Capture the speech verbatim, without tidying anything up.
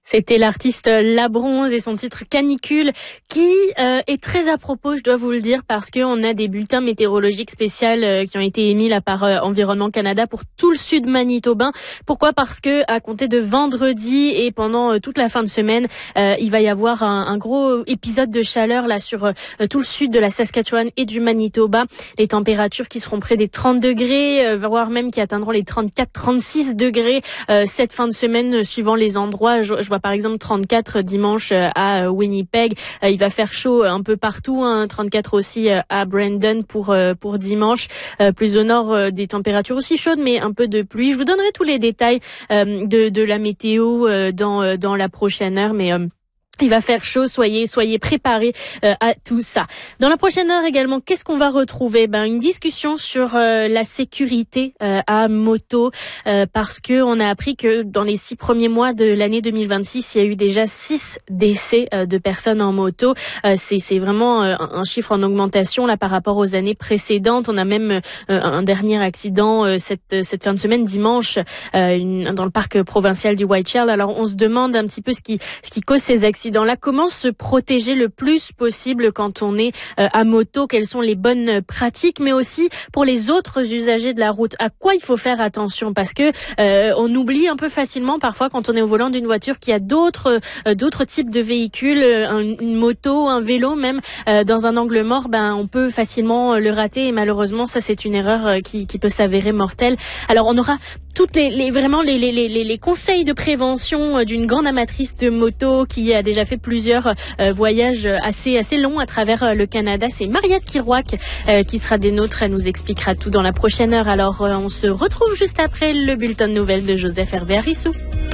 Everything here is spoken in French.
C'était l'artiste La Bronze et son titre Canicule qui euh, est très à propos, je dois vous le dire, parce qu'on a des bulletins météorologiques spéciaux euh, qui ont été émis là par euh, Environnement Canada pour tout le sud manitobain. Pourquoi ? Parce que à compter de vendredi et pendant euh, toute la fin de semaine, euh, il va y avoir un, un gros épisode de chaleur là sur euh, tout le sud de la Saskatchewan et du Manitoba. Les températures qui seront près des trente degrés, euh, voire même qui atteindront les trente-quatre trente-six degrés euh, cette fin de semaine, euh, suivant les endroits. Je, je vois par exemple trente-quatre dimanche à Winnipeg. Il va faire chaud un peu partout, hein. trente-quatre aussi à Brandon pour pour dimanche. Plus au nord, des températures aussi chaudes, mais un peu de pluie. Je vous donnerai tous les détails de de la météo dans dans la prochaine heure, mais il va faire chaud, soyez soyez préparés euh, à tout ça. Dans la prochaine heure également, qu'est-ce qu'on va retrouver ? Ben une discussion sur euh, la sécurité euh, à moto, euh, parce que on a appris que dans les six premiers mois de l'année deux mille vingt-six, il y a eu déjà six décès euh, de personnes en moto. Euh, c'est c'est vraiment euh, un chiffre en augmentation là par rapport aux années précédentes. On a même euh, un dernier accident euh, cette cette fin de semaine dimanche euh, une, dans le parc provincial du Whiteshell. Alors on se demande un petit peu ce qui ce qui cause ces accidents. Dans là, comment se protéger le plus possible quand on est euh, à moto, quelles sont les bonnes pratiques, mais aussi pour les autres usagers de la route, à quoi il faut faire attention, parce que euh, on oublie un peu facilement parfois quand on est au volant d'une voiture qu'il y a d'autres euh, d'autres types de véhicules, euh, une moto, un vélo même, euh, dans un angle mort, ben on peut facilement le rater et malheureusement ça c'est une erreur euh, qui, qui peut s'avérer mortelle. Alors on aura toutes les, les vraiment les, les, les, les conseils de prévention d'une grande amatrice de moto qui a déjà fait plusieurs euh, voyages assez assez longs à travers euh, le Canada. C'est Mariette Kirouac euh, qui sera des nôtres. Elle nous expliquera tout dans la prochaine heure. Alors euh, on se retrouve juste après le bulletin de nouvelles de Joseph Hervé Arissou.